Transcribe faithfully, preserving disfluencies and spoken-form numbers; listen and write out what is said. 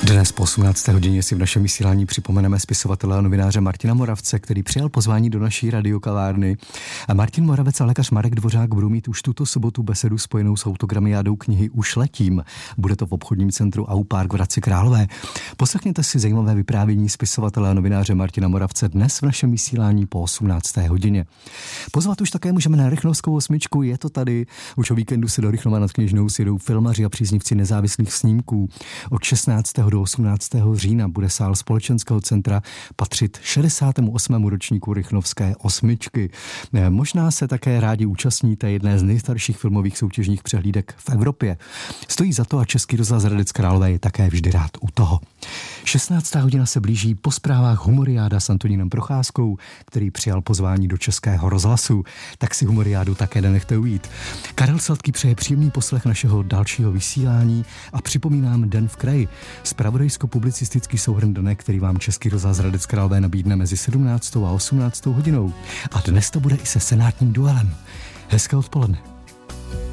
Dnes po osmnácté hodině si v našem vysílání připomeneme spisovatele a novináře Martina Moravce, který přijal pozvání do naší radiokavárny. A Martin Moravec a lékař Marek Dvořák budou mít už tuto sobotu besedu spojenou s autogramiádou knihy Už letím. Bude to v obchodním centru Au Park v Hradci Králové. Poslechněte si zajímavé vyprávění spisovatele a novináře Martina Moravce dnes v našem vysílání po osmnácté hodině. Pozvat už také můžeme na Rychnovskou osmičku, je to tady. Už o víkendu se do Rychnova nad Kněžnou sjedou filmaři a příznivci nezávislých snímků. Od šestnáctého do osmnáctého října bude sál Společenského centra patřit šedesátému osmému ročníku Rychnovské osmičky. Možná se také rádi účastníte jedné z nejstarších filmových soutěžních přehlídek v Evropě. Stojí za to a Český rozhlas Hradec Králové je také vždy rád u toho. šestnáctá hodina se blíží, po zprávách Humoriáda s Antonínem Procházkou, který přijal pozvání do Českého rozhlasu. Tak si Humoriádu také nenechte ujít. Karel Sladký přeje příjemný poslech našeho dalšího vysílání a připomínám Den v kraji. Spravodajsko-publicistický souhrn dne, který vám Český rozhlas Hradec Králové nabídne mezi sedmnáctou a osmnáctou hodinou. A dnes to bude i se senátním duelem. Hezké odpoledne.